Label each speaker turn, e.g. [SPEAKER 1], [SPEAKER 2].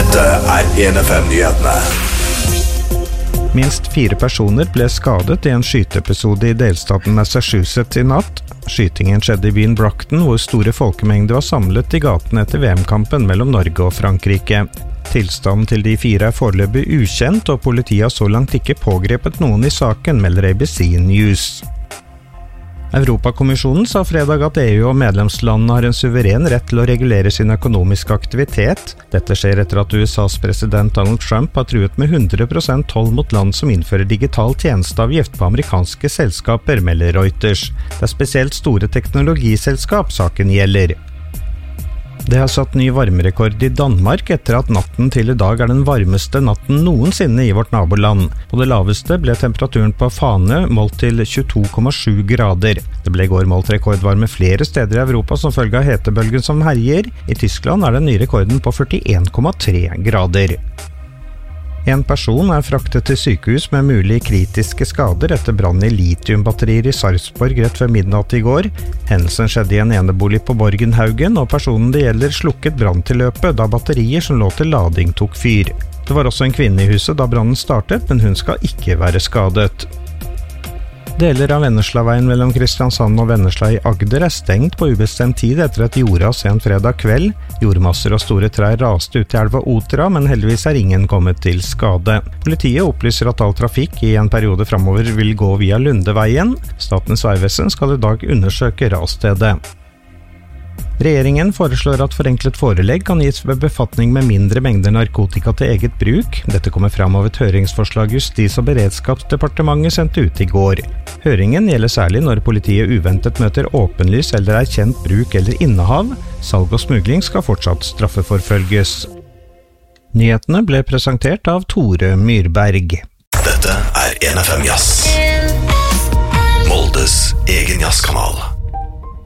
[SPEAKER 1] Dette 1FM-nyhetene.
[SPEAKER 2] Minst 4 personer ble skadet I en skyteepisode I delstaten Massachusetts I natt. Skytingen skjedde I byen Brockton, hvor store folkemengder var samlet I gatene etter VM-kampen mellom Norge og Frankrike. Tilstanden til de 4 foreløpig ukjent, og politiet har så langt ikke pågrepet noen I saken, melder ABC News. Europakommisjonen sa fredag at EU og medlemslandene har en suveren rett til å regulere sin økonomiske aktivitet. Dette skjer etter at USAs president Donald Trump har truet med 100% toll mot land som innfører digital tjenesteavgift på amerikanske selskaper, melder Reuters. Det spesielt store teknologiselskap saken gjelder. Det har satt ny varmerekord I Danmark etter at natten til I dag den varmeste natten noensinne I vårt naboland. På det laveste ble temperaturen på Fane målt til 22,7 grader. Det ble I går målt rekordvarme flere steder I Europa som følge av hetebølgen som herjer. I Tyskland den nye rekorden på 41,3 grader. En person fraktet til sykehus med mulig kritiske skader etter brann I litiumbatterier I Sarpsborg rett før midnatt I går. Hendelsen skjedde I en enebolig på Borgenhaugen, og personen det gjelder slukket branntilløpet da batterier som lå til lading tok fyr. Det var også en kvinne I huset da brannen startet, men hun skal ikke være skadet. Deler av Venneslaveien mellom Kristiansand og Vennesla I Agder stengt på ubestemt tid etter et jordras en fredag kveld. Jordmasser og store trær raste ut I elva Otra, men heldigvis ingen kommet til skade. Politiet opplyser at all trafikk I en periode fremover vil gå via Lundeveien. Statens vegvesen skal I dag undersøke rasstedet. Regjeringen foreslår at forenklet forelegg kan gis ved befatning med mindre mengder narkotika til eget bruk. Dette kommer fram av et høringsforslag Justis- og beredskapsdepartementet sendte ut I går. Høringen gjelder særlig når politiet uventet møter åpenlys eller kjent bruk eller innehav. Salg og smugling skal fortsatt straffeforfølges. Nyhetene ble presentert av Tore Myrberg.
[SPEAKER 1] Dette 1FM Jazz.